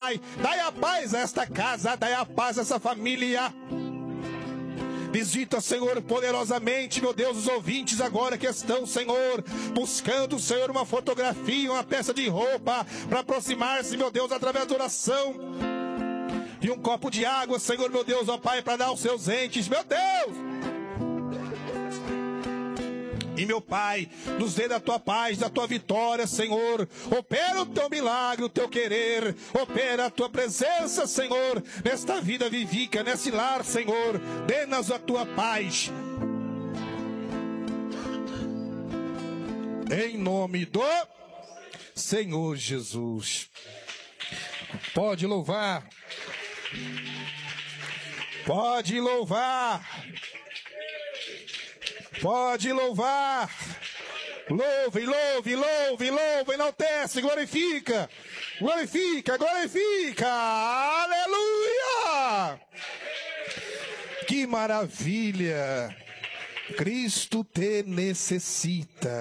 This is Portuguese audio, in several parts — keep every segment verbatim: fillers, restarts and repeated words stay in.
Pai. Dai a paz a esta casa, dai a paz a essa família. Visita, Senhor, poderosamente, meu Deus, os ouvintes agora que estão, Senhor, buscando, Senhor, uma fotografia, uma peça de roupa, para aproximar-se, meu Deus, através da oração. E um copo de água, Senhor, meu Deus, ó Pai, para dar aos seus entes, meu Deus. E meu Pai, nos dê da tua paz, da tua vitória, Senhor. Opera o teu milagre, o teu querer. Opera a tua presença, Senhor, nesta vida vivica, nesse lar, Senhor. Dê-nos a tua paz. Em nome do Senhor Jesus. Pode louvar. Pode louvar. Pode louvar. Louve, louve, louve, louve, enaltece, glorifica. Glorifica, glorifica. Aleluia. Que maravilha. Cristo te necessita.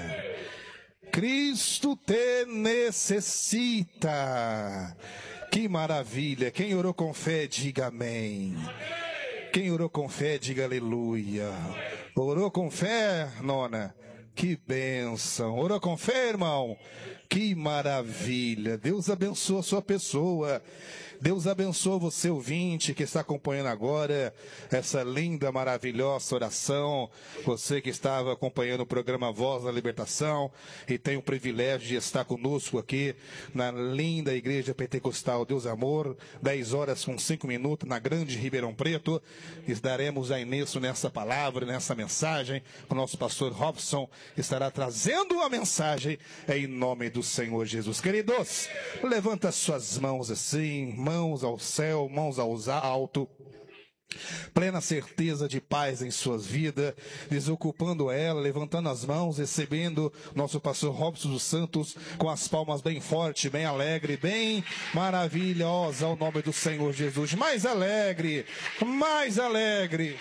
Cristo te necessita. Que maravilha. Quem orou com fé, diga amém. Quem orou com fé, diga aleluia. Orou com fé, nona? Que bênção. Orou com fé, irmão? Que maravilha. Deus abençoa a sua pessoa. Deus abençoe você, ouvinte, que está acompanhando agora essa linda, maravilhosa oração. Você que estava acompanhando o programa Voz da Libertação e tem o privilégio de estar conosco aqui na linda Igreja Pentecostal Deus Amor, dez horas com cinco minutos, na Grande Ribeirão Preto. Estaremos aí nisso, nessa palavra, nessa mensagem. O nosso pastor Robson estará trazendo a mensagem em nome do Senhor Jesus. Queridos, levanta suas mãos assim, mãos ao céu, mãos ao alto, plena certeza de paz em suas vidas, desocupando ela, levantando as mãos, recebendo nosso pastor Robson dos Santos com as palmas bem forte, bem alegre, bem maravilhosa ao nome do Senhor Jesus. Mais alegre, mais alegre.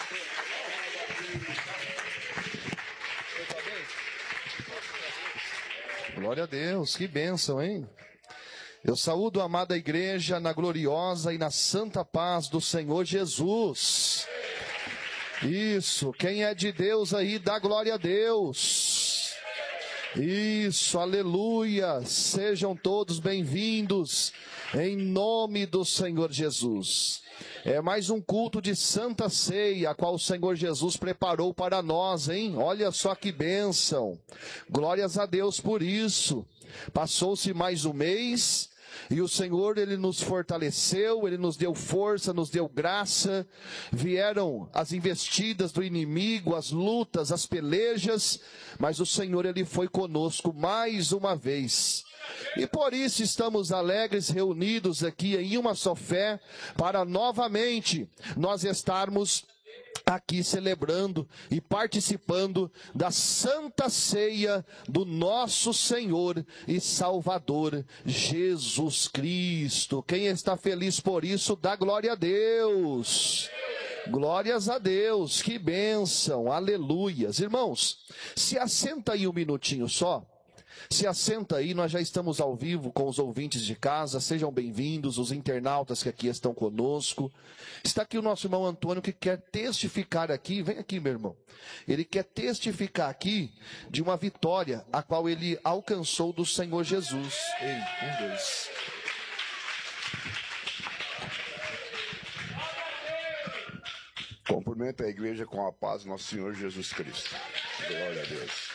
Glória a Deus, que bênção, hein? Eu saúdo a amada igreja na gloriosa e na santa paz do Senhor Jesus. Isso, quem é de Deus aí, dá glória a Deus. Isso, aleluia. Sejam todos bem-vindos em nome do Senhor Jesus. É mais um culto de Santa Ceia, a qual o Senhor Jesus preparou para nós, hein? Olha só que bênção. Glórias a Deus por isso. Passou-se mais um mês e o Senhor, Ele nos fortaleceu, Ele nos deu força, nos deu graça. Vieram as investidas do inimigo, as lutas, as pelejas, mas o Senhor, Ele foi conosco mais uma vez. E por isso estamos alegres, reunidos aqui em uma só fé, para novamente nós estarmos aqui celebrando e participando da Santa Ceia do nosso Senhor e Salvador Jesus Cristo. Quem está feliz por isso, dá glória a Deus. Glórias a Deus, que bênção, aleluias. Irmãos, se assenta aí um minutinho só. Se assenta aí, nós já estamos ao vivo com os ouvintes de casa, sejam bem-vindos, os internautas que aqui estão conosco. Está aqui o nosso irmão Antônio que quer testificar aqui, vem aqui meu irmão, ele quer testificar aqui de uma vitória a qual ele alcançou do Senhor Jesus. Ei, um, dois. Cumprimento a igreja com a paz do nosso Senhor Jesus Cristo. Glória a Deus.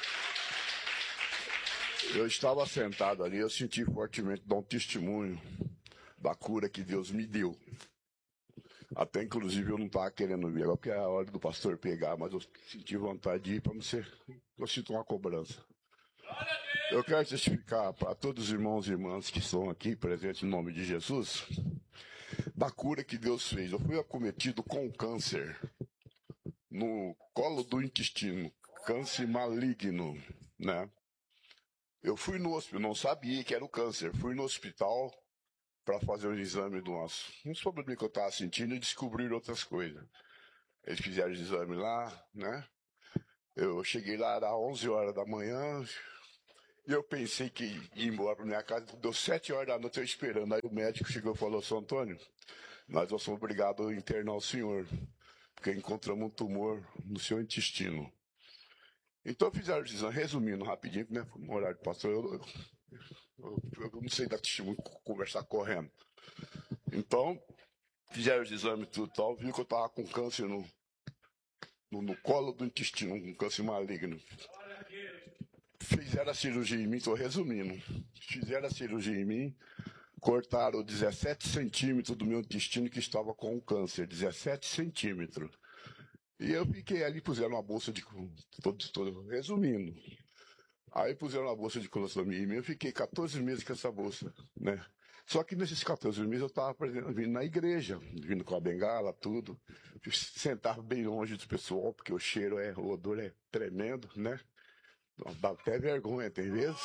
Eu estava sentado ali, eu senti fortemente dar um testemunho da cura que Deus me deu. Até inclusive eu não estava querendo vir agora, porque é a hora do pastor pegar, mas eu senti vontade de ir para não ser, eu sinto uma cobrança. Eu quero testificar para todos os irmãos e irmãs que estão aqui presentes no nome de Jesus, da cura que Deus fez. Eu fui acometido com câncer no colo do intestino, câncer maligno, né? Eu fui no hospital, não sabia que era o câncer, fui no hospital para fazer um exame do nosso, não soube o que eu estava sentindo e descobrir outras coisas. Eles fizeram o exame lá, né? Eu cheguei lá às onze horas da manhã, E eu pensei que ia embora para minha casa, deu sete horas da noite eu esperando. Aí o médico chegou e falou, seu Antônio, nós somos obrigados a internar o senhor, porque encontramos um tumor no seu intestino. Então fizeram o exame, resumindo rapidinho, né, no horário de pastor, eu, eu, eu, eu não sei dar testemunho, conversar correndo. Então, fizeram os exames e tudo tal, viu que eu estava com câncer no, no, no colo do intestino, um câncer maligno. Fizeram a cirurgia em mim, estou resumindo, fizeram a cirurgia em mim, cortaram dezessete centímetros do meu intestino que estava com o câncer, dezessete centímetros. E eu fiquei ali, puseram uma bolsa de... Todo, todo, resumindo. Aí puseram uma bolsa de colostomia em mim, eu fiquei quatorze meses com essa bolsa, né? Só que nesses quatorze meses eu estava vindo na igreja, vindo com a bengala, tudo. Eu sentava bem longe do pessoal, porque o cheiro, é, o odor é tremendo, né? Dá até vergonha, tem vezes.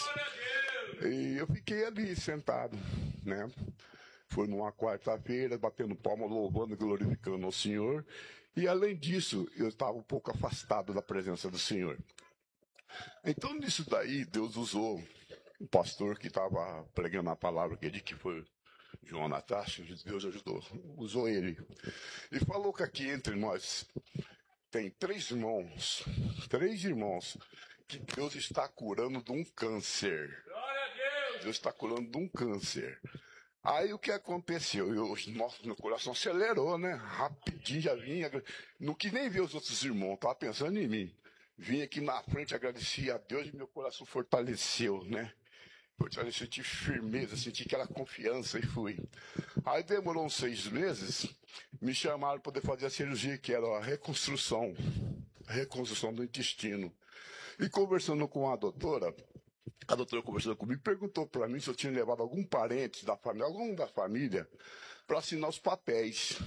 E eu fiquei ali sentado, né? Foi numa quarta-feira, batendo palma, louvando e glorificando ao Senhor. E além disso, eu estava um pouco afastado da presença do Senhor. Então, nisso daí, Deus usou um pastor que estava pregando a palavra aquele que foi João Natasha, Deus ajudou, usou ele. E falou que aqui entre nós tem três irmãos, três irmãos, que Deus está curando de um câncer. Deus está curando de um câncer. Aí o que aconteceu? Eu, nossa, meu coração acelerou, né? Rapidinho já vinha. Não quis nem ver os outros irmãos, estava pensando em mim. Vim aqui na frente, agradeci a Deus e meu coração fortaleceu, né? Fortaleceu, senti firmeza, senti aquela confiança e fui. Aí demorou uns seis meses, me chamaram para poder fazer a cirurgia, que era a reconstrução, a reconstrução do intestino. E conversando com a doutora, a doutora conversando comigo, perguntou para mim se eu tinha levado algum parente da família, algum da família, para assinar os papéis.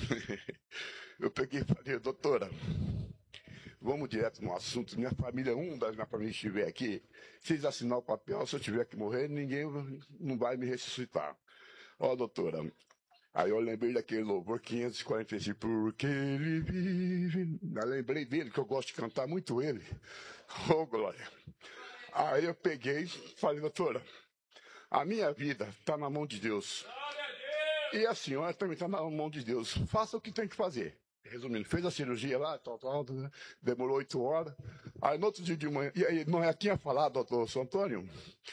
Eu peguei e falei, doutora, vamos direto no assunto. Minha família, um da minha família estiver aqui, se eles assinar o papel, se eu tiver que morrer, ninguém não vai me ressuscitar. Ó, doutora, aí eu lembrei daquele louvor quinhentos e quarenta e cinco, porque ele vive. Eu lembrei dele, que eu gosto de cantar muito ele. Ô, oh, glória. Aí eu peguei e falei, doutora, a minha vida está na mão de Deus. E a senhora também está na mão de Deus. Faça o que tem que fazer. Resumindo, fez a cirurgia lá, tal, tal, demorou oito horas. Aí no outro dia de manhã, e aí não é tinha falado, doutor São Antônio,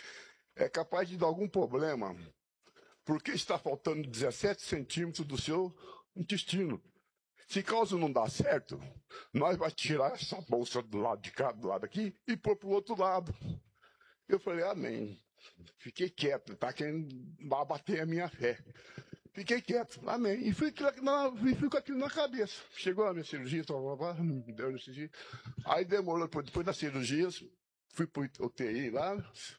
é capaz de dar algum problema, porque está faltando dezessete centímetros do seu intestino. Se caso não dá certo, nós vamos tirar essa bolsa do lado de cá, do lado aqui, e pôr para o outro lado. Eu falei, amém. Fiquei quieto, tá querendo abater a minha fé. Fiquei quieto, amém. E fui, e fui com aquilo na cabeça. Chegou a minha cirurgia, não me deu cirurgia. Aí demorou, depois das cirurgias, fui para o U T I lá.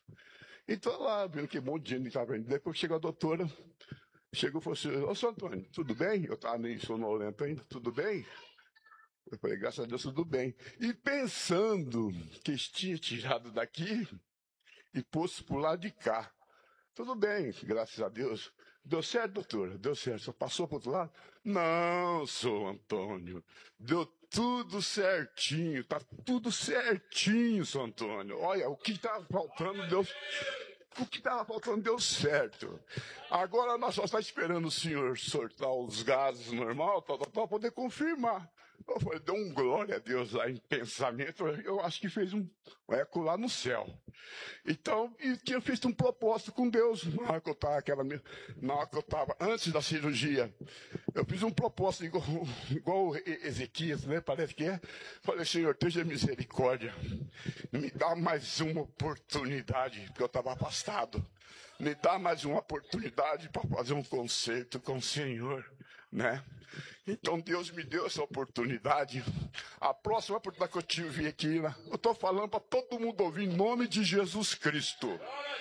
E tô lá, vendo que um monte de gente estava indo. Depois chegou a doutora, chegou e falou assim, ô, São Antônio, tudo bem? Eu estava meio sonolento ainda, tudo bem? Eu falei, graças a Deus, tudo bem. E pensando que tinha tirado daqui e posto por lado de cá. Tudo bem, graças a Deus. Deu certo, doutora? Deu certo. Só passou para o outro lado? Não, São Antônio. Deu tudo certinho. Tá tudo certinho, São Antônio. Olha, o que estava faltando, deu... O que estava faltando deu certo. Agora nós só estamos esperando o senhor soltar os gases normal para poder confirmar. Eu falei, deu um glória a Deus lá em pensamento. Eu acho que fez um eco lá no céu. Então, e tinha feito um propósito com Deus. Na hora que eu estava, aquela, na hora que eu estava antes da cirurgia, eu fiz um propósito igual, igual Ezequias, né? Parece que é. Falei, Senhor, tenha misericórdia. Me dá mais uma oportunidade, porque eu estava afastado. Me dá mais uma oportunidade para fazer um concerto com o Senhor, né? Então Deus me deu essa oportunidade. A próxima oportunidade que eu tive aqui, né? Eu estou falando para todo mundo ouvir em nome de Jesus Cristo.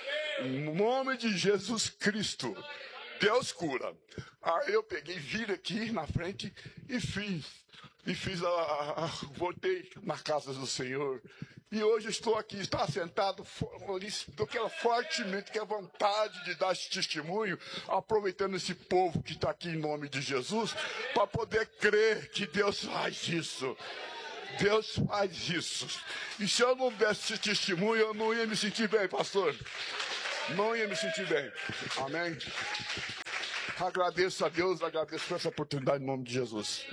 Em nome de Jesus Cristo. Deus cura. Aí eu peguei, vira aqui na frente e fiz. E fiz a, a, a voltei na casa do Senhor. E hoje estou aqui, está sentado, daquela fortemente, que é vontade de dar esse testemunho, aproveitando esse povo que está aqui em nome de Jesus, para poder crer que Deus faz isso. Deus faz isso. E se eu não desse esse testemunho, eu não ia me sentir bem, pastor. Não ia me sentir bem. Amém? Agradeço a Deus, agradeço por essa oportunidade em nome de Jesus.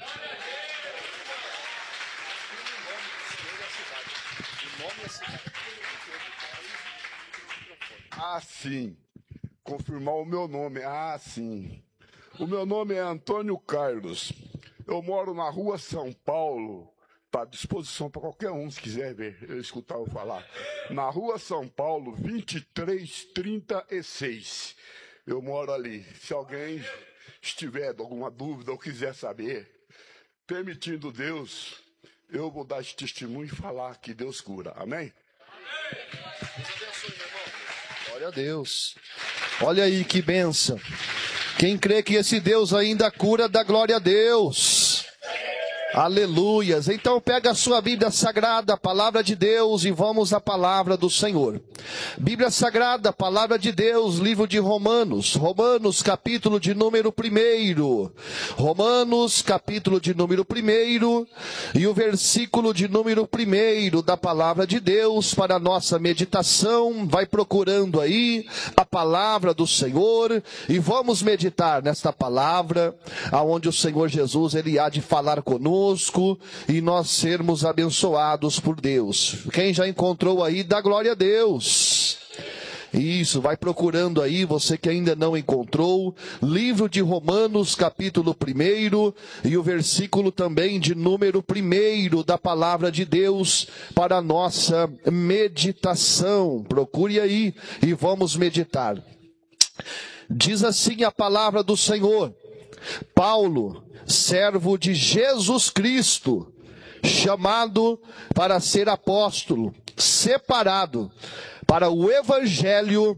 Ah, sim. Confirmar o meu nome. Ah, sim. O meu nome é Antônio Carlos. Eu moro na rua São Paulo. Está à disposição para qualquer um, se quiser ver, eu escutar eu falar. Na rua São Paulo, vinte e três trinta e seis. Eu moro ali. Se alguém estiver com alguma dúvida ou quiser saber, permitindo Deus, eu vou dar esse testemunho e falar que Deus cura. Amém? Glória a Deus. Olha aí que bênção. Quem crê que esse Deus ainda cura, dá glória a Deus. Aleluias. Então pega a sua Bíblia Sagrada, a Palavra de Deus, e vamos à Palavra do Senhor. Bíblia Sagrada, Palavra de Deus, livro de Romanos. Romanos, capítulo de número primeiro. Romanos, capítulo de número primeiro. E o versículo de número primeiro da Palavra de Deus para a nossa meditação. Vai procurando aí a Palavra do Senhor. E vamos meditar nesta Palavra, aonde o Senhor Jesus, Ele há de falar conosco. E nós sermos abençoados por Deus. Quem já encontrou aí, dá glória a Deus. Isso, vai procurando aí, você que ainda não encontrou, livro de Romanos, capítulo primeiro, e o versículo também de número primeiro da palavra de Deus para a nossa meditação. Procure aí e vamos meditar. Diz assim a palavra do Senhor: Paulo, servo de Jesus Cristo, chamado para ser apóstolo, separado para o evangelho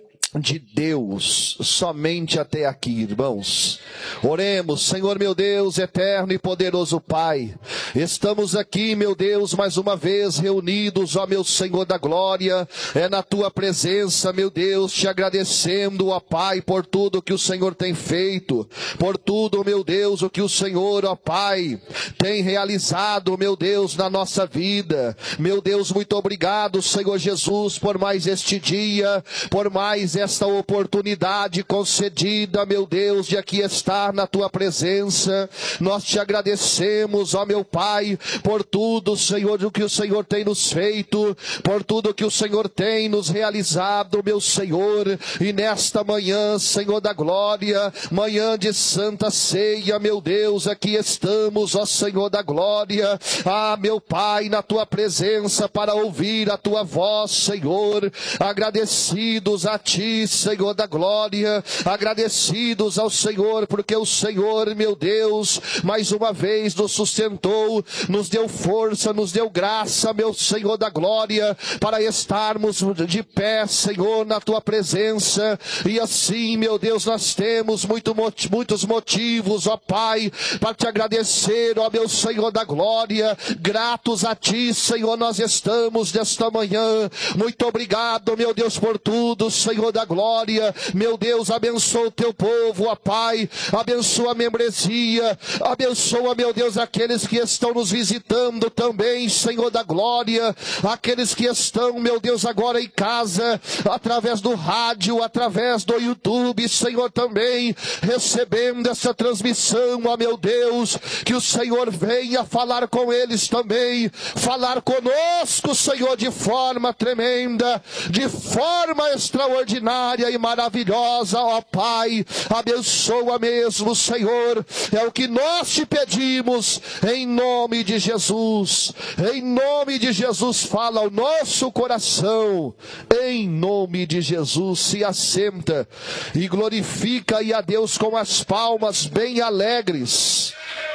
de Deus. Somente até aqui, irmãos. Oremos. Senhor meu Deus, eterno e poderoso Pai, estamos aqui, meu Deus, mais uma vez reunidos, ó meu Senhor da glória, é na tua presença, meu Deus, te agradecendo, ó Pai, por tudo que o Senhor tem feito, por tudo, meu Deus, o que o Senhor, ó Pai, tem realizado, meu Deus, na nossa vida. Meu Deus, muito obrigado, Senhor Jesus, por mais este dia, por mais esta oportunidade concedida, meu Deus, de aqui estar na tua presença. Nós te agradecemos, ó meu Pai, por tudo, Senhor, o que o Senhor tem nos feito, por tudo que o Senhor tem nos realizado, meu Senhor. E nesta manhã, Senhor da glória, manhã de santa ceia, meu Deus, aqui estamos, ó Senhor da glória, ah, meu Pai, na tua presença para ouvir a tua voz, Senhor, agradecidos a ti, Senhor da glória, agradecidos ao Senhor, porque o Senhor, meu Deus, mais uma vez nos sustentou, nos deu força, nos deu graça, meu Senhor da glória, para estarmos de pé, Senhor, na tua presença. E assim, meu Deus, nós temos muito, muitos motivos, ó Pai, para te agradecer, ó meu Senhor da glória. Gratos a ti, Senhor, nós estamos nesta manhã. Muito obrigado, meu Deus, por tudo, Senhor da glória. Meu Deus, abençoa o teu povo, ó Pai, abençoa a membresia, abençoa, meu Deus, aqueles que estão nos visitando também, Senhor da glória, aqueles que estão, meu Deus, agora em casa, através do rádio, através do YouTube, Senhor, também recebendo essa transmissão, ó meu Deus, que o Senhor venha falar com eles também, falar conosco, Senhor, de forma tremenda, de forma extraordinária e maravilhosa, ó Pai. Abençoa mesmo, Senhor, é o que nós te pedimos, em nome de Jesus. Em nome de Jesus, fala ao nosso coração, em nome de Jesus. Se assenta e glorifica aí a Deus com as palmas bem alegres.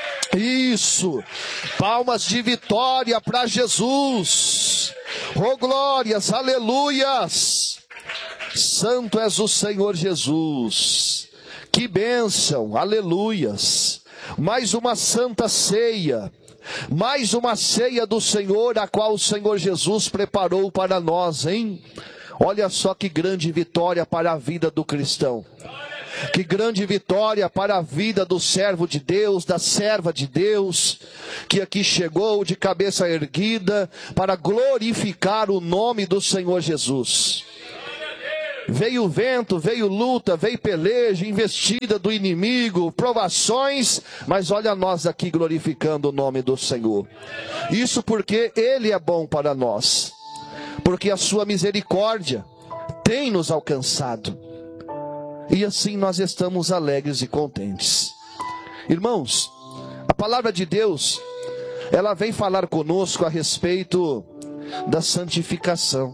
Isso, palmas de vitória para Jesus. Oh glórias, aleluias. Santo és o Senhor Jesus. Que bênção, aleluias. Mais uma santa ceia, mais uma ceia do Senhor, a qual o Senhor Jesus preparou para nós, hein? Olha só que grande vitória para a vida do cristão. Que grande vitória para a vida do servo de Deus, da serva de Deus, que aqui chegou de cabeça erguida para glorificar o nome do Senhor Jesus. Veio vento, veio luta, veio peleja, investida do inimigo, provações, mas olha nós aqui glorificando o nome do Senhor. Isso porque Ele é bom para nós, porque a sua misericórdia tem nos alcançado, e assim nós estamos alegres e contentes. Irmãos, a palavra de Deus, ela vem falar conosco a respeito da santificação.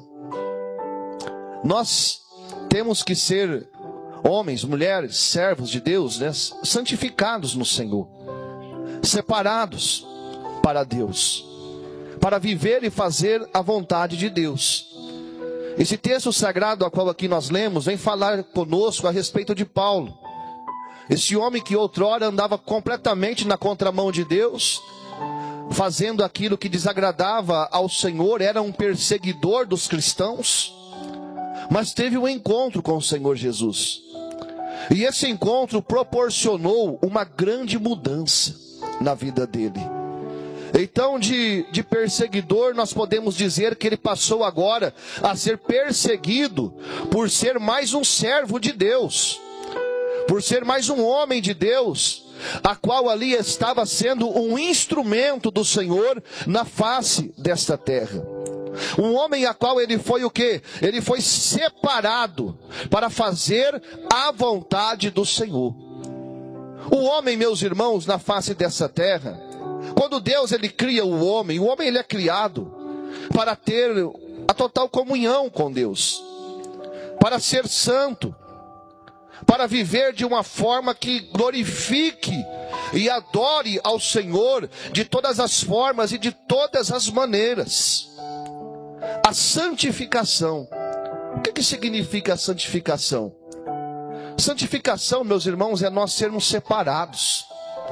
Nós temos que ser homens, mulheres, servos de Deus, né? Santificados no Senhor, separados para Deus, para viver e fazer a vontade de Deus. Esse texto sagrado a qual aqui nós lemos vem falar conosco a respeito de Paulo, esse homem que outrora andava completamente na contramão de Deus, fazendo aquilo que desagradava ao Senhor, era um perseguidor dos cristãos, mas teve um encontro com o Senhor Jesus, e esse encontro proporcionou uma grande mudança na vida dele. Então de, de perseguidor nós podemos dizer que ele passou agora a ser perseguido por ser mais um servo de Deus, por ser mais um homem de Deus, a qual ali estava sendo um instrumento do Senhor na face desta terra. Um homem a qual ele foi o quê? Ele foi separado para fazer a vontade do Senhor. O homem, meus irmãos, na face dessa terra, quando Deus ele cria o homem, o homem ele é criado para ter a total comunhão com Deus, para ser santo, para viver de uma forma que glorifique e adore ao Senhor de todas as formas e de todas as maneiras. A santificação. O que que significa a santificação? Santificação, meus irmãos, é nós sermos separados,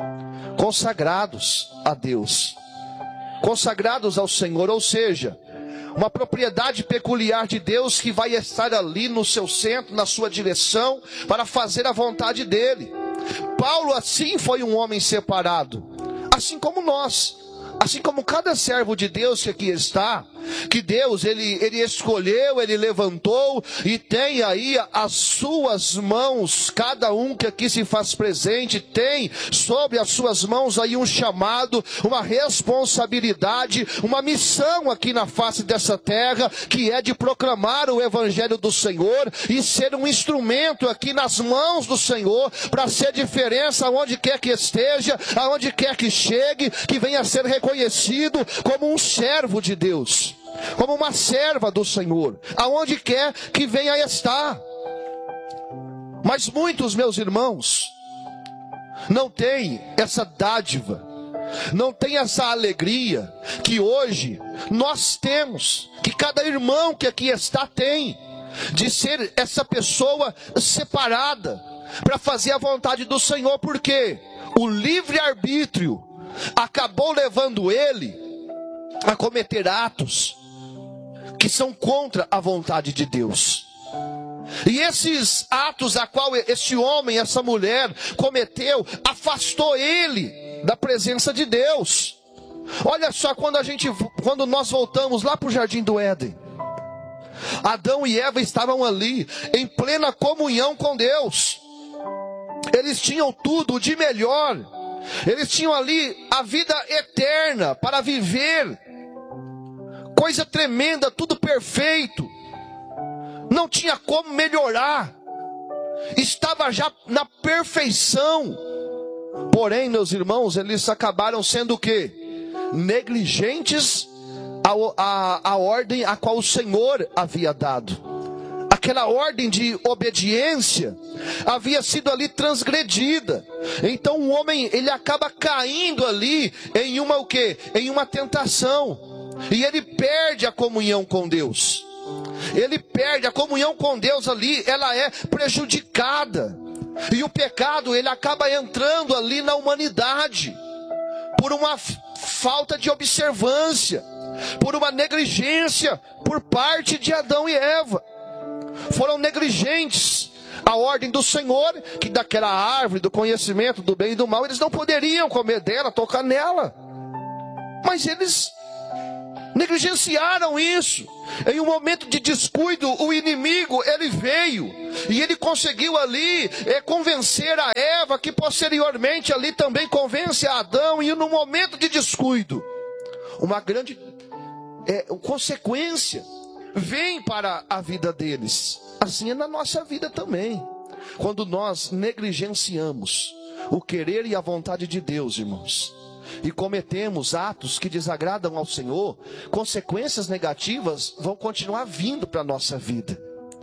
consagrados a Deus, consagrados ao Senhor, ou seja, uma propriedade peculiar de Deus que vai estar ali no seu centro, na sua direção, para fazer a vontade dele. Paulo assim foi um homem separado, assim como nós, assim como cada servo de Deus que aqui está, que Deus ele, ele escolheu, ele levantou e tem aí as suas mãos, cada um que aqui se faz presente tem sobre as suas mãos aí um chamado, uma responsabilidade, uma missão aqui na face dessa terra, que é de proclamar o evangelho do Senhor e ser um instrumento aqui nas mãos do Senhor, para ser diferença aonde quer que esteja, aonde quer que chegue, que venha a ser reconhecido como um servo de Deus, como uma serva do Senhor, aonde quer que venha a estar. Mas muitos, meus irmãos, não têm essa dádiva, não têm essa alegria que hoje nós temos, que cada irmão que aqui está tem, de ser essa pessoa separada para fazer a vontade do Senhor, porque o livre-arbítrio acabou levando ele a cometer atos que são contra a vontade de Deus. E esses atos a qual esse homem, essa mulher cometeu, afastou ele da presença de Deus. Olha só, quando a gente, quando nós voltamos lá para o Jardim do Éden, Adão e Eva estavam ali em plena comunhão com Deus. Eles tinham tudo de melhor. Eles tinham ali a vida eterna para viver. Coisa tremenda, tudo perfeito. Não tinha como melhorar. Estava já na perfeição. Porém, meus irmãos, eles acabaram sendo o quê? Negligentes a, a, a ordem a qual o Senhor havia dado. Aquela ordem de obediência havia sido ali transgredida. Então o homem, ele acaba caindo ali em uma o quê? Em uma tentação. E ele perde a comunhão com Deus. Ele perde a comunhão com Deus ali, ela é prejudicada. E o pecado, ele acaba entrando ali na humanidade, por uma falta de observância, por uma negligência por parte de Adão e Eva. Foram negligentes a ordem do Senhor, que daquela árvore do conhecimento do bem e do mal, eles não poderiam comer dela, tocar nela. Mas eles negligenciaram isso. Em um momento de descuido, o inimigo, ele veio e ele conseguiu ali é, convencer a Eva, que posteriormente ali também convence a Adão. E no momento de descuido, uma grande é, consequência vem para a vida deles. Assim é na nossa vida também. Quando nós negligenciamos o querer e a vontade de Deus, irmãos, e cometemos atos que desagradam ao Senhor, consequências negativas vão continuar vindo para a nossa vida.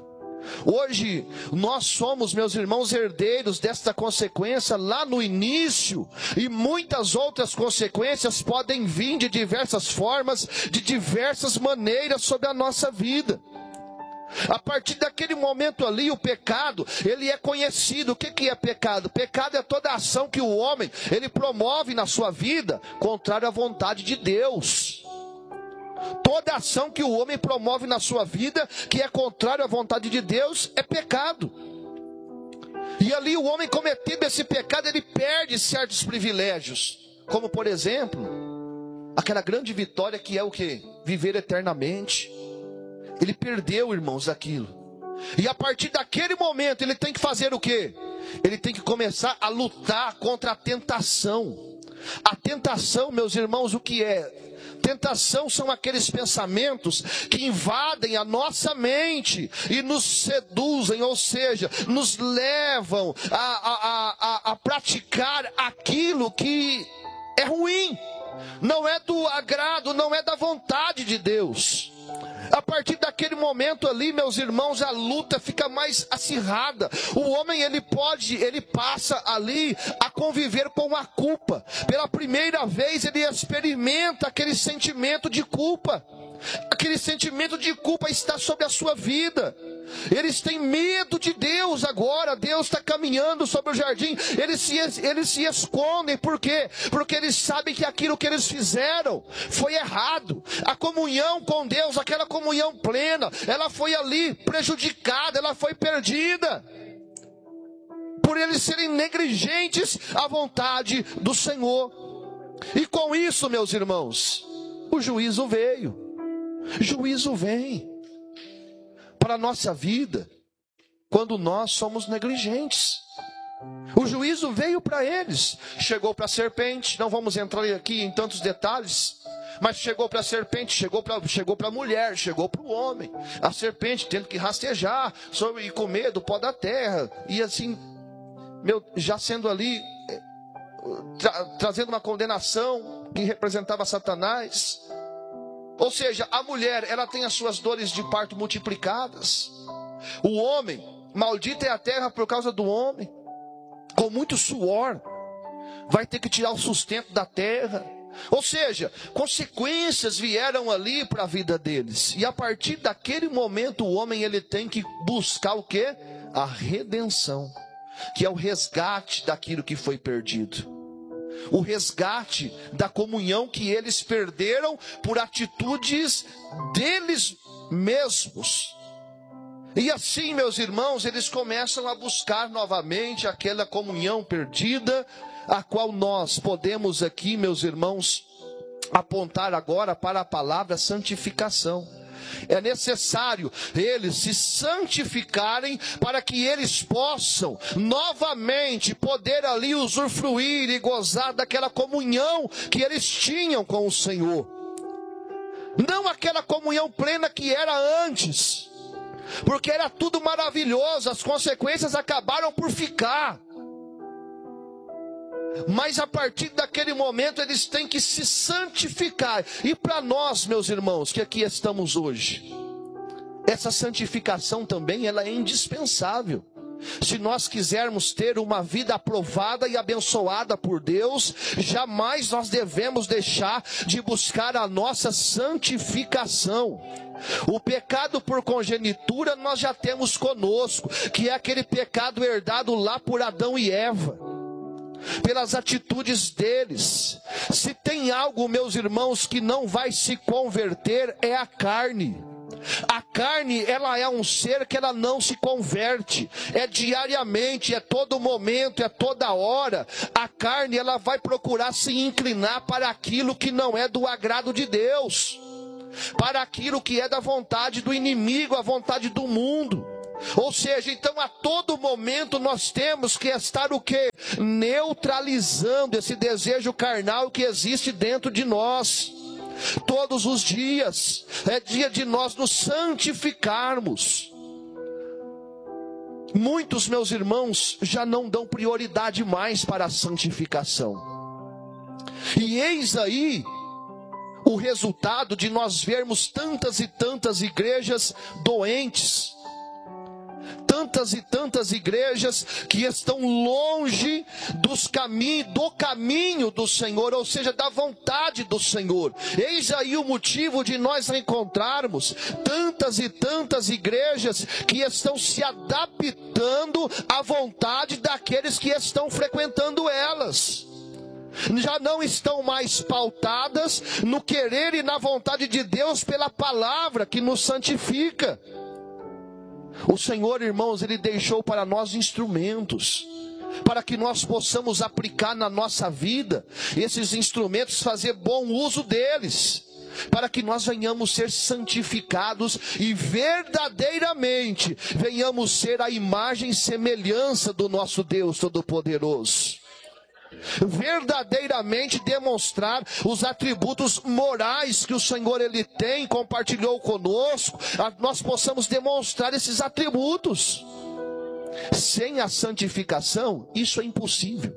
Hoje, nós somos, meus irmãos, herdeiros desta consequência lá no início, e muitas outras consequências podem vir de diversas formas, de diversas maneiras sobre a nossa vida. A partir daquele momento ali, o pecado, ele é conhecido. O que que é pecado? Pecado é toda ação que o homem, ele promove na sua vida, contrário à vontade de Deus. Toda ação que o homem promove na sua vida, que é contrário à vontade de Deus, é pecado. E ali o homem cometendo esse pecado, ele perde certos privilégios. Como por exemplo, aquela grande vitória que é o quê? Viver eternamente. Ele perdeu, irmãos, aquilo. E a partir daquele momento, ele tem que fazer o quê? Ele tem que começar a lutar contra a tentação. A tentação, meus irmãos, o que é? Tentação são aqueles pensamentos que invadem a nossa mente e nos seduzem, ou seja, nos levam a, a, a, a praticar aquilo que é ruim. Não é do agrado, não é da vontade de Deus. A partir daquele momento ali, meus irmãos, a luta fica mais acirrada. O homem, ele pode, ele passa ali a conviver com a culpa. Pela primeira vez, ele experimenta aquele sentimento de culpa. Aquele sentimento de culpa está sobre a sua vida. Eles têm medo de Deus agora. Deus está caminhando sobre o jardim. Eles se, eles se escondem. Por quê? Porque eles sabem que aquilo que eles fizeram foi errado. A comunhão com Deus, aquela comunhão plena, ela foi ali prejudicada, ela foi perdida, por eles serem negligentes à vontade do Senhor. E com isso, meus irmãos, o juízo veio. Juízo vem para a nossa vida quando nós somos negligentes. O juízo veio para eles. Chegou para a serpente. Não vamos entrar aqui em tantos detalhes, mas chegou para a serpente, chegou para chegou para a mulher, chegou para o homem. A serpente tendo que rastejar sobre, e comer do pó da terra. E assim, meu, já sendo ali, tra, trazendo uma condenação que representava Satanás. Ou seja, a mulher, ela tem as suas dores de parto multiplicadas. O homem, maldita é a terra por causa do homem. Com muito suor, vai ter que tirar o sustento da terra. Ou seja, consequências vieram ali para a vida deles. E a partir daquele momento, o homem, ele tem que buscar o quê? A redenção, que é o resgate daquilo que foi perdido. O resgate da comunhão que eles perderam por atitudes deles mesmos. E assim, meus irmãos, eles começam a buscar novamente aquela comunhão perdida, a qual nós podemos aqui, meus irmãos, apontar agora para a palavra santificação. É necessário eles se santificarem para que eles possam novamente poder ali usufruir e gozar daquela comunhão que eles tinham com o Senhor. Não aquela comunhão plena que era antes, porque era tudo maravilhoso, as consequências acabaram por ficar. Mas a partir daquele momento eles têm que se santificar. E para nós, meus irmãos, que aqui estamos hoje, essa santificação também ela é indispensável. Se nós quisermos ter uma vida aprovada e abençoada por Deus, jamais nós devemos deixar de buscar a nossa santificação. O pecado por congenitura nós já temos conosco, que é aquele pecado herdado lá por Adão e Eva, pelas atitudes deles. Se tem algo, meus irmãos, que não vai se converter, é a carne. A carne, ela é um ser que ela não se converte. É diariamente, é todo momento, é toda hora. A carne, ela vai procurar se inclinar para aquilo que não é do agrado de Deus, para aquilo que é da vontade do inimigo, a vontade do mundo. Ou seja, então a todo momento nós temos que estar o quê? Neutralizando esse desejo carnal que existe dentro de nós. Todos os dias é dia de nós nos santificarmos. Muitos, meus irmãos, já não dão prioridade mais para a santificação. E eis aí o resultado de nós vermos tantas e tantas igrejas doentes, tantas e tantas igrejas que estão longe dos caminhos, do caminho do Senhor, ou seja, da vontade do Senhor. Eis aí o motivo de nós encontrarmos tantas e tantas igrejas que estão se adaptando à vontade daqueles que estão frequentando elas. Já não estão mais pautadas no querer e na vontade de Deus pela palavra que nos santifica. O Senhor, irmãos, Ele deixou para nós instrumentos, para que nós possamos aplicar na nossa vida esses instrumentos, fazer bom uso deles, para que nós venhamos ser santificados e verdadeiramente venhamos ser a imagem e semelhança do nosso Deus Todo-Poderoso. Verdadeiramente demonstrar os atributos morais que o Senhor Ele tem, compartilhou conosco, nós possamos demonstrar esses atributos. Sem a santificação, isso é impossível.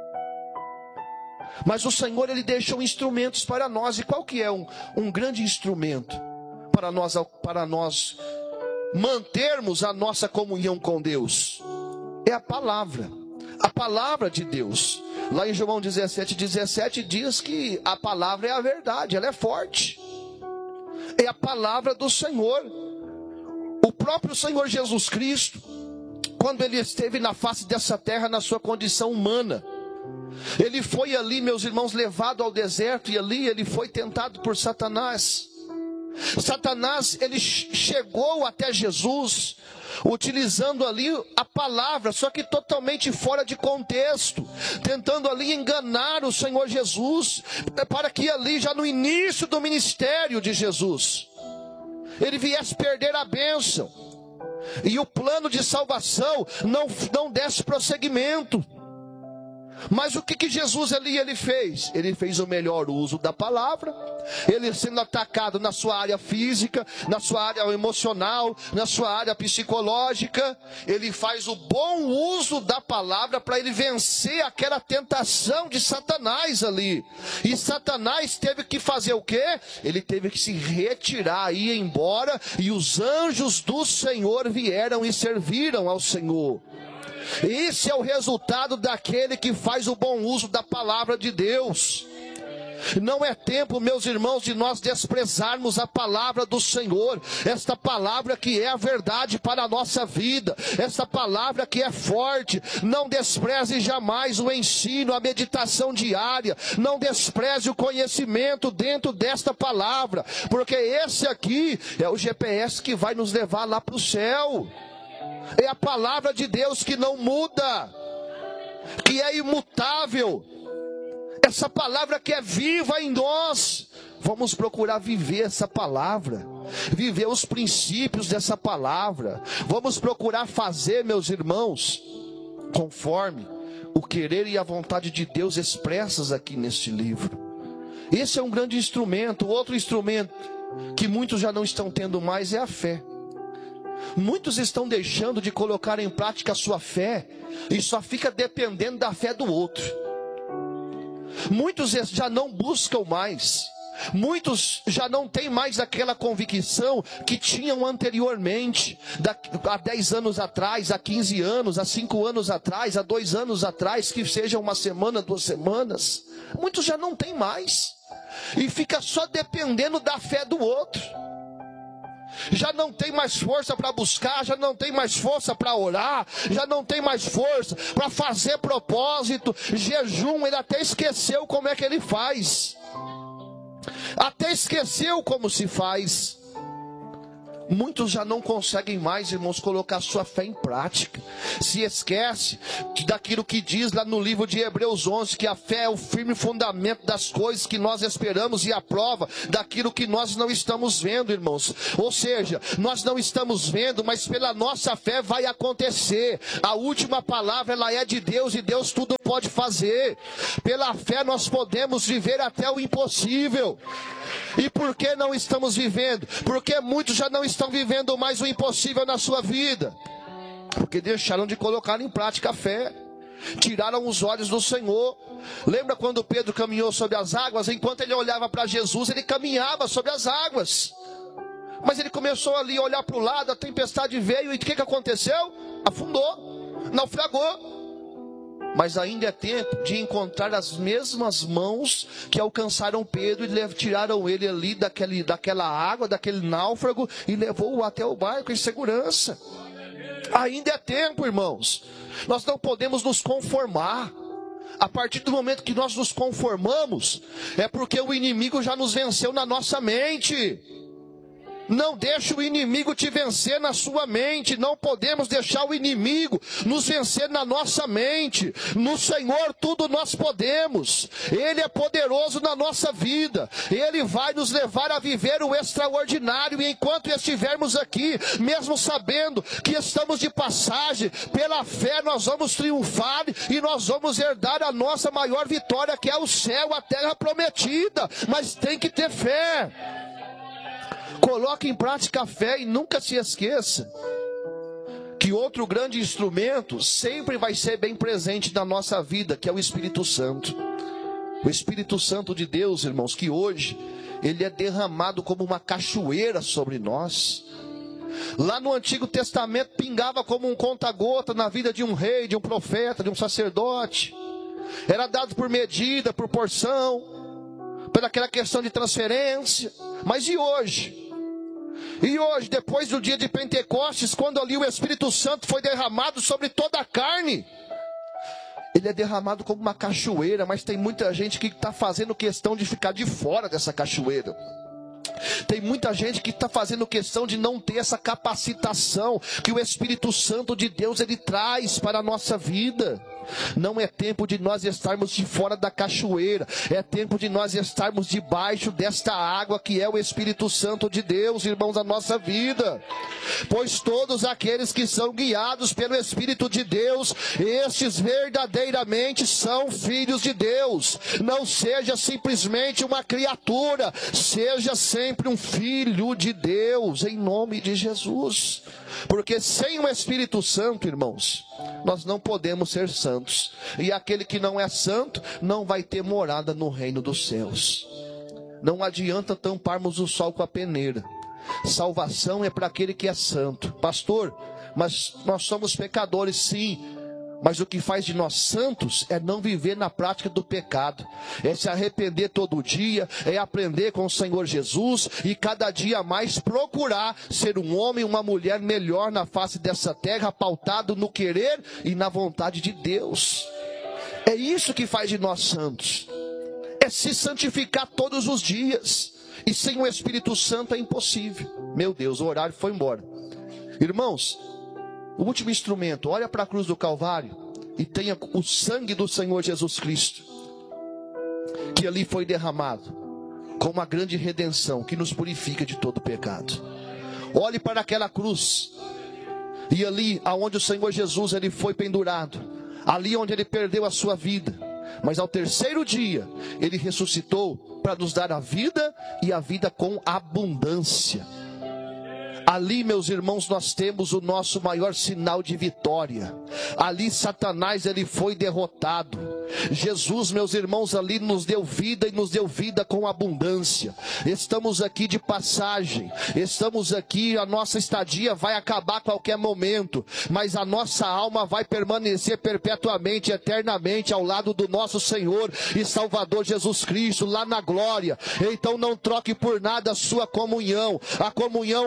Mas o Senhor Ele deixou instrumentos para nós. E qual que é um, um grande instrumento para nós, para nós mantermos a nossa comunhão com Deus? É a palavra. A palavra de Deus. Lá em João dezessete, dezessete diz que a palavra é a verdade, ela é forte. É a palavra do Senhor. O próprio Senhor Jesus Cristo, quando Ele esteve na face dessa terra, na sua condição humana, Ele foi ali, meus irmãos, levado ao deserto, e ali Ele foi tentado por Satanás. Satanás, ele chegou até Jesus, utilizando ali a palavra, só que totalmente fora de contexto, tentando ali enganar o Senhor Jesus, para que ali já no início do ministério de Jesus, ele viesse perder a bênção, e o plano de salvação não, não desse prosseguimento. Mas o que, que Jesus ali ele fez? Ele fez o melhor uso da palavra. Ele sendo atacado na sua área física, na sua área emocional, na sua área psicológica, ele faz o bom uso da palavra para ele vencer aquela tentação de Satanás ali. E Satanás teve que fazer o quê? Ele teve que se retirar, ir embora, e os anjos do Senhor vieram e serviram ao Senhor. Esse é o resultado daquele que faz o bom uso da palavra de Deus. Não é tempo, meus irmãos, de nós desprezarmos a palavra do Senhor, esta palavra que é a verdade para a nossa vida, esta palavra que é forte. Não despreze jamais o ensino, a meditação diária, não despreze o conhecimento dentro desta palavra, porque esse aqui é o G P S que vai nos levar lá para o céu. É a palavra de Deus que não muda, que é imutável. Essa palavra que é viva em nós. Vamos procurar viver essa palavra, viver os princípios dessa palavra. Vamos procurar fazer, meus irmãos, conforme o querer e a vontade de Deus expressas aqui neste livro. Esse é um grande instrumento. Outro instrumento que muitos já não estão tendo mais é a fé. Muitos estão deixando de colocar em prática a sua fé e só fica dependendo da fé do outro. Muitos já não buscam mais. Muitos já não têm mais aquela convicção que tinham anteriormente, há dez anos atrás, há quinze anos, há cinco anos atrás, há dois anos atrás, que seja uma semana, duas semanas. Muitos já não têm mais e fica só dependendo da fé do outro. Já não tem mais força para buscar, já não tem mais força para orar, já não tem mais força para fazer propósito, jejum. Ele até esqueceu como é que ele faz, até esqueceu como se faz. Muitos já não conseguem mais, irmãos, colocar sua fé em prática. Se esquece daquilo que diz lá no livro de Hebreus onze, que a fé é o firme fundamento das coisas que nós esperamos e a prova daquilo que nós não estamos vendo, irmãos. Ou seja, nós não estamos vendo, mas pela nossa fé vai acontecer. A última palavra, ela é de Deus e Deus tudo pode fazer. Pela fé nós podemos viver até o impossível. E por que não estamos vivendo? Porque muitos já não estão vivendo mais o impossível na sua vida. Porque deixaram de colocar em prática a fé. Tiraram os olhos do Senhor. Lembra quando Pedro caminhou sobre as águas? Enquanto ele olhava para Jesus, ele caminhava sobre as águas. Mas ele começou ali a olhar para o lado, a tempestade veio e o que, que aconteceu? Afundou, naufragou. Mas ainda é tempo de encontrar as mesmas mãos que alcançaram Pedro e tiraram ele ali daquele, daquela água, daquele náufrago e levou-o até o barco em segurança. Ainda é tempo, irmãos. Nós não podemos nos conformar. A partir do momento que nós nos conformamos, é porque o inimigo já nos venceu na nossa mente. Não deixe o inimigo te vencer na sua mente. Não podemos deixar o inimigo nos vencer na nossa mente. No Senhor tudo nós podemos. Ele é poderoso na nossa vida. Ele vai nos levar a viver o extraordinário. E enquanto estivermos aqui, mesmo sabendo que estamos de passagem, pela fé nós vamos triunfar e nós vamos herdar a nossa maior vitória, que é o céu, a terra prometida. Mas tem que ter fé. Coloque em prática a fé e nunca se esqueça que outro grande instrumento sempre vai ser bem presente na nossa vida, que é o Espírito Santo. O Espírito Santo de Deus, irmãos, que hoje ele é derramado como uma cachoeira sobre nós. Lá no Antigo Testamento pingava como um conta-gota na vida de um rei, de um profeta, de um sacerdote. Era dado por medida, por porção, pela aquela questão de transferência. Mas e hoje? E hoje, depois do dia de Pentecostes, quando ali o Espírito Santo foi derramado sobre toda a carne, ele é derramado como uma cachoeira, mas tem muita gente que está fazendo questão de ficar de fora dessa cachoeira. Tem muita gente que está fazendo questão de não ter essa capacitação que o Espírito Santo de Deus ele traz para a nossa vida. Não é tempo de nós estarmos de fora da cachoeira, é tempo de nós estarmos debaixo desta água que é o Espírito Santo de Deus, irmãos, da nossa vida. Pois todos aqueles que são guiados pelo Espírito de Deus, estes verdadeiramente são filhos de Deus. Não seja simplesmente uma criatura, seja sempre um filho de Deus, em nome de Jesus. Porque sem o Espírito Santo, irmãos, nós não podemos ser santos. E aquele que não é santo não vai ter morada no reino dos céus. Não adianta tamparmos o sol com a peneira. Salvação é para aquele que é santo. Pastor, mas nós somos pecadores, sim. Mas o que faz de nós santos é não viver na prática do pecado. É se arrepender todo dia, é aprender com o Senhor Jesus e cada dia mais procurar ser um homem e uma mulher melhor na face dessa terra, pautado no querer e na vontade de Deus. É isso que faz de nós santos. É se santificar todos os dias. E sem o Espírito Santo é impossível. Meu Deus, o horário foi embora. Irmãos, o último instrumento, olha para a cruz do Calvário e tenha o sangue do Senhor Jesus Cristo, que ali foi derramado, com uma grande redenção que nos purifica de todo pecado. Olhe para aquela cruz, e ali aonde o Senhor Jesus ele foi pendurado, ali onde ele perdeu a sua vida, mas ao terceiro dia ele ressuscitou para nos dar a vida e a vida com abundância. Ali, meus irmãos, nós temos o nosso maior sinal de vitória. Ali Satanás ele foi derrotado. Jesus, meus irmãos, ali nos deu vida e nos deu vida com abundância. Estamos aqui de passagem. Estamos aqui, a nossa estadia vai acabar a qualquer momento, mas a nossa alma vai permanecer perpetuamente, eternamente ao lado do nosso Senhor e Salvador Jesus Cristo, lá na glória. Então não troque por nada a sua comunhão. A comunhão com o Senhor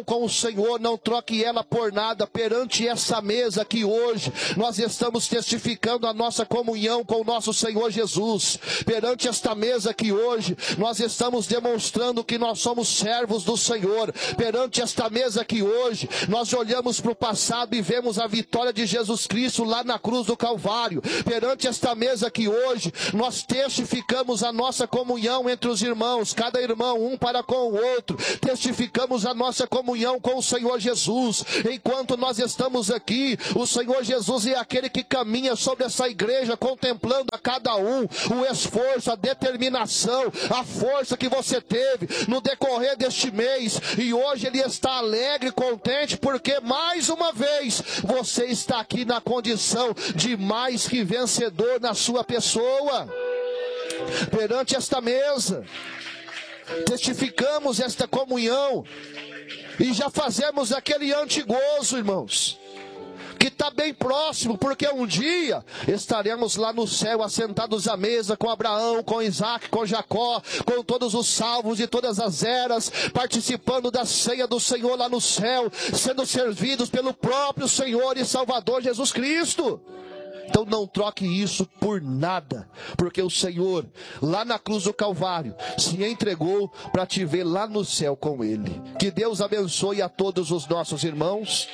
Senhor, não troque ela por nada. Perante essa mesa que hoje nós estamos testificando a nossa comunhão com o nosso Senhor Jesus. Perante esta mesa que hoje nós estamos demonstrando que nós somos servos do Senhor. Perante esta mesa que hoje nós olhamos para o passado e vemos a vitória de Jesus Cristo lá na cruz do Calvário. Perante esta mesa que hoje nós testificamos a nossa comunhão entre os irmãos, cada irmão um para com o outro. Testificamos a nossa comunhão com o Senhor Jesus. Enquanto nós estamos aqui, o Senhor Jesus é aquele que caminha sobre essa igreja, contemplando a cada um o esforço, a determinação, a força que você teve no decorrer deste mês. E hoje Ele está alegre, contente, porque mais uma vez você está aqui na condição de mais que vencedor na sua pessoa. Perante esta mesa, testificamos esta comunhão e já fazemos aquele antigozo, irmãos, que está bem próximo, porque um dia estaremos lá no céu, assentados à mesa com Abraão, com Isaac, com Jacó, com todos os salvos de todas as eras, participando da ceia do Senhor lá no céu, sendo servidos pelo próprio Senhor e Salvador Jesus Cristo. Então não troque isso por nada, porque o Senhor, lá na cruz do Calvário, se entregou para te ver lá no céu com Ele. Que Deus abençoe a todos os nossos irmãos.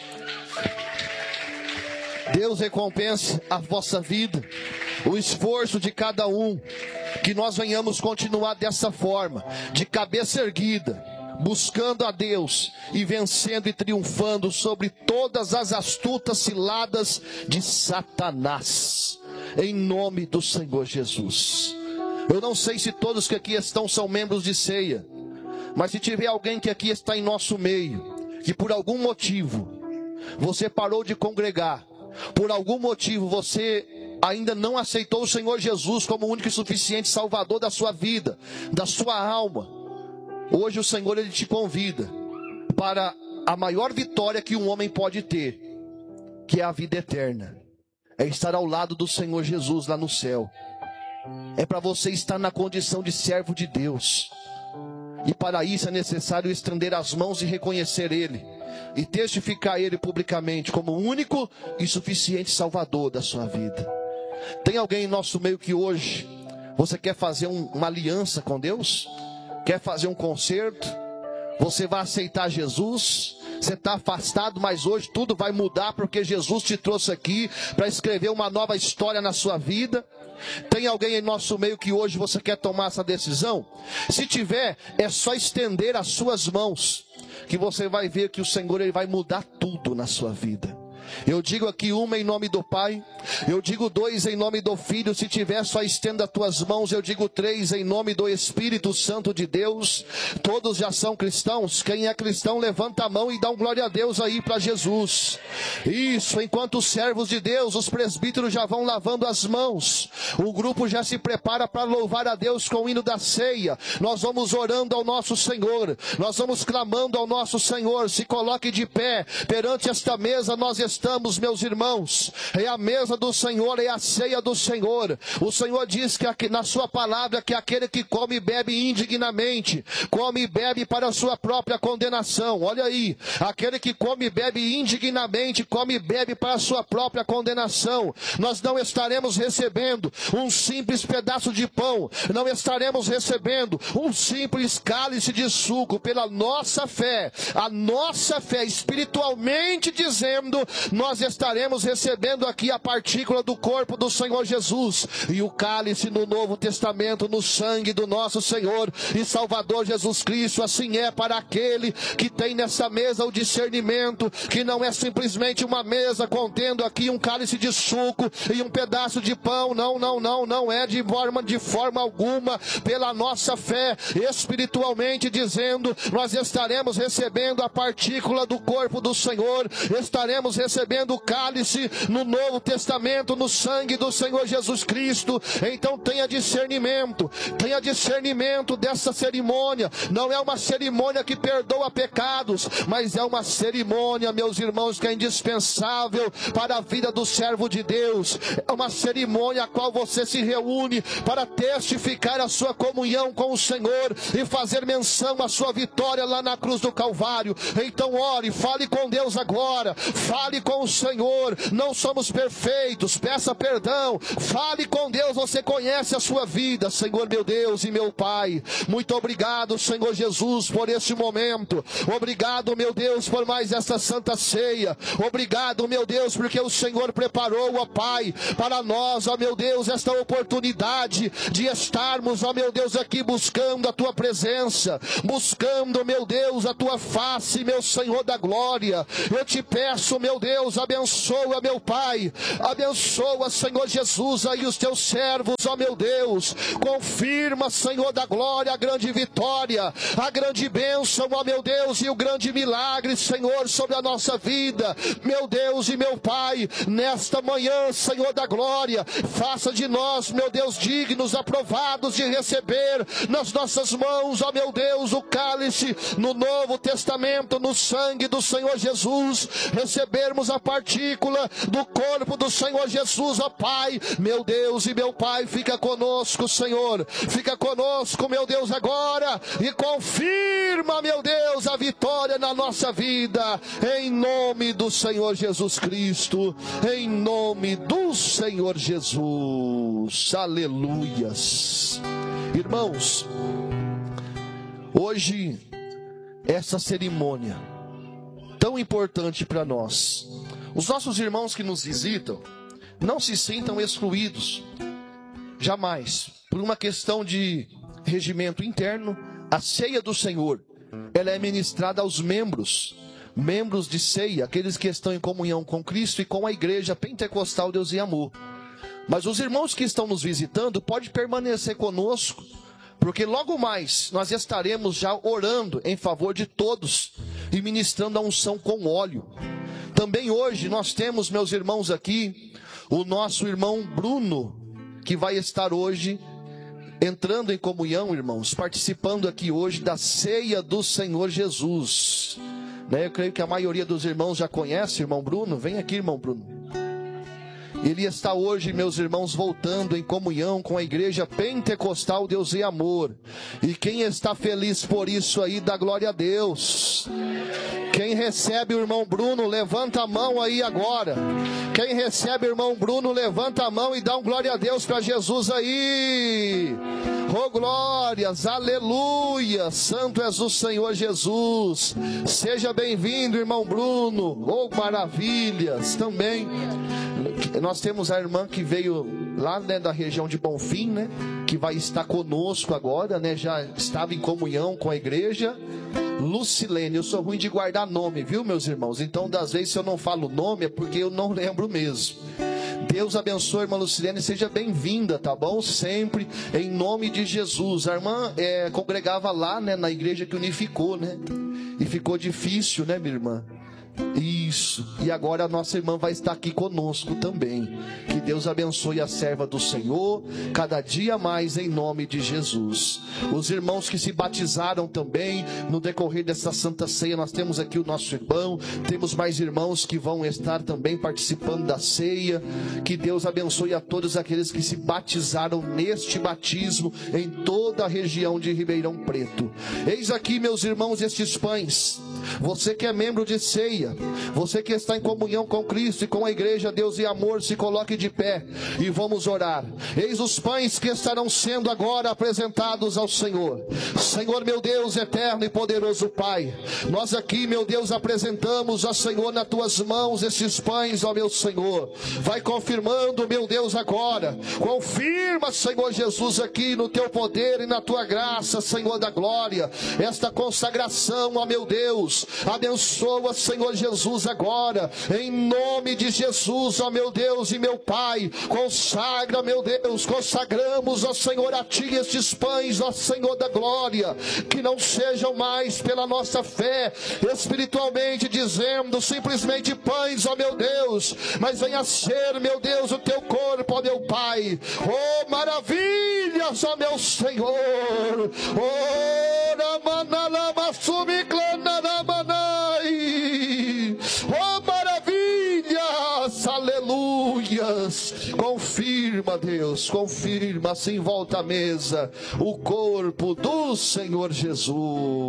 Deus recompense a vossa vida, o esforço de cada um. Que nós venhamos continuar dessa forma, de cabeça erguida, buscando a Deus e vencendo e triunfando sobre todas as astutas ciladas de Satanás, em nome do Senhor Jesus. Eu não sei se todos que aqui estão são membros de ceia, mas se tiver alguém que aqui está em nosso meio, que por algum motivo você parou de congregar, por algum motivo você ainda não aceitou o Senhor Jesus como o único e suficiente Salvador da sua vida, da sua alma, hoje o Senhor Ele te convida para a maior vitória que um homem pode ter, que é a vida eterna. É estar ao lado do Senhor Jesus lá no céu. É para você estar na condição de servo de Deus. E para isso é necessário estender as mãos e reconhecer Ele, e testificar Ele publicamente como o único e suficiente Salvador da sua vida. Tem alguém em nosso meio que hoje você quer fazer um, uma aliança com Deus? Quer fazer um concerto? Você vai aceitar Jesus? Você está afastado, mas hoje tudo vai mudar, porque Jesus te trouxe aqui para escrever uma nova história na sua vida. Tem alguém em nosso meio que hoje você quer tomar essa decisão? Se tiver, é só estender as suas mãos, que você vai ver que o Senhor Ele vai mudar tudo na sua vida. Eu digo aqui uma em nome do Pai, eu digo dois em nome do Filho, se tiver só estenda as tuas mãos, eu digo três em nome do Espírito Santo de Deus. Todos já são cristãos? Quem é cristão levanta a mão e dá um glória a Deus aí para Jesus. Isso, enquanto os servos de Deus, os presbíteros já vão lavando as mãos, o grupo já se prepara para louvar a Deus com o hino da ceia. Nós vamos orando ao nosso Senhor, nós vamos clamando ao nosso Senhor. Se coloque de pé perante esta mesa. Nós estamos Estamos, meus irmãos, é a mesa do Senhor, é a ceia do Senhor. O Senhor diz que aqui, na sua palavra, que aquele que come e bebe indignamente, come e bebe para a sua própria condenação. Olha aí, aquele que come e bebe indignamente, come e bebe para a sua própria condenação. Nós não estaremos recebendo um simples pedaço de pão, não estaremos recebendo um simples cálice de suco. Pela nossa fé, a nossa fé espiritualmente dizendo, nós estaremos recebendo aqui a partícula do corpo do Senhor Jesus e o cálice no Novo Testamento, no sangue do nosso Senhor e Salvador Jesus Cristo. Assim é para aquele que tem nessa mesa o discernimento, que não é simplesmente uma mesa contendo aqui um cálice de suco e um pedaço de pão. Não, não, não, não é de forma, de forma alguma. Pela nossa fé, espiritualmente dizendo, nós estaremos recebendo a partícula do corpo do Senhor, estaremos recebendo recebendo o cálice no Novo Testamento, no sangue do Senhor Jesus Cristo. Então tenha discernimento, tenha discernimento dessa cerimônia. Não é uma cerimônia que perdoa pecados, mas é uma cerimônia, meus irmãos, que é indispensável para a vida do servo de Deus. É uma cerimônia a qual você se reúne para testificar a sua comunhão com o Senhor e fazer menção à sua vitória lá na cruz do Calvário. Então ore, fale com Deus agora, fale com o Senhor. Não somos perfeitos, peça perdão, fale com Deus. Você conhece a sua vida, Senhor meu Deus e meu Pai. Muito obrigado, Senhor Jesus, por este momento. Obrigado, meu Deus, por mais esta santa ceia. Obrigado, meu Deus, porque o Senhor preparou, ó Pai, para nós, ó meu Deus, esta oportunidade de estarmos, ó meu Deus, aqui buscando a Tua presença, buscando, meu Deus, a Tua face, meu Senhor da glória. Eu te peço, meu Deus, abençoa, meu Pai, abençoa, Senhor Jesus, aí os Teus servos, ó meu Deus, confirma, Senhor da glória, a grande vitória, a grande bênção, ó meu Deus, e o grande milagre, Senhor, sobre a nossa vida, meu Deus e meu Pai, nesta manhã, Senhor da glória, faça de nós, meu Deus, dignos, aprovados de receber nas nossas mãos, ó meu Deus, o cálice no Novo Testamento, no sangue do Senhor Jesus, recebermos a partícula do corpo do Senhor Jesus, ó Pai, meu Deus e meu Pai, fica conosco, Senhor, fica conosco, meu Deus, agora, e confirma, meu Deus, a vitória na nossa vida, em nome do Senhor Jesus Cristo, em nome do Senhor Jesus, aleluias. Irmãos, hoje, essa cerimônia tão importante para nós, os nossos irmãos que nos visitam, não se sintam excluídos, jamais, por uma questão de regimento interno. A ceia do Senhor, ela é ministrada aos membros, membros de ceia, aqueles que estão em comunhão com Cristo e com a igreja pentecostal Deus e Amor. Mas os irmãos que estão nos visitando, podem permanecer conosco, porque logo mais nós estaremos já orando em favor de todos e ministrando a unção com óleo. Também hoje nós temos, meus irmãos, aqui o nosso irmão Bruno, que vai estar hoje entrando em comunhão, irmãos, participando aqui hoje da ceia do Senhor Jesus. Né? Eu creio que a maioria dos irmãos já conhece o irmão Bruno. Vem aqui, irmão Bruno. Ele está hoje, meus irmãos, voltando em comunhão com a igreja pentecostal Deus e Amor. E quem está feliz por isso aí, dá glória a Deus. Quem recebe o irmão Bruno, levanta a mão aí agora. Quem recebe o irmão Bruno, levanta a mão e dá um glória a Deus para Jesus aí. Oh glórias, aleluia, santo és o Senhor Jesus. Seja bem-vindo, irmão Bruno. Oh maravilhas. Também nós temos a irmã que veio lá, né, da região de Bonfim, né, que vai estar conosco agora, né, já estava em comunhão com a igreja. Lucilene, eu sou ruim de guardar nome, viu, meus irmãos? Então, das vezes, se eu não falo o nome, é porque eu não lembro mesmo. Deus abençoe, irmã Lucilene, seja bem-vinda, tá bom? Sempre, em nome de Jesus. A irmã é, congregava lá, né, na igreja que unificou, né? E ficou difícil, né, minha irmã? Isso, e agora a nossa irmã vai estar aqui conosco também. Que Deus abençoe a serva do Senhor cada dia mais, em nome de Jesus. Os irmãos que se batizaram também no decorrer dessa santa ceia, nós temos aqui o nosso irmão, temos mais irmãos que vão estar também participando da ceia. Que Deus abençoe a todos aqueles que se batizaram neste batismo em toda a região de Ribeirão Preto. Eis aqui, meus irmãos, estes pães. Você que é membro de ceia, você que está em comunhão com Cristo e com a igreja Deus e Amor, se coloque de pé e vamos orar. Eis os pães que estarão sendo agora apresentados ao Senhor. Senhor, meu Deus eterno e poderoso Pai, nós aqui, meu Deus, apresentamos, ó Senhor, nas tuas mãos esses pães, ó meu Senhor. Vai confirmando, meu Deus, agora. Confirma, Senhor Jesus, aqui no teu poder e na tua graça, Senhor da glória, esta consagração, ó meu Deus, Deus. Abençoa, Senhor Jesus, agora, em nome de Jesus, ó meu Deus e meu Pai. Consagra, meu Deus, consagramos, ó Senhor, a Ti estes pães, ó Senhor da glória, que não sejam mais pela nossa fé, espiritualmente dizendo, simplesmente pães, ó meu Deus, mas venha ser, meu Deus, o Teu corpo, ó meu Pai. Oh, maravilhas, ó meu Senhor. Oh, oh, maravilhas, aleluias. Confirma, Deus, confirma, assim volta à mesa o corpo do Senhor Jesus.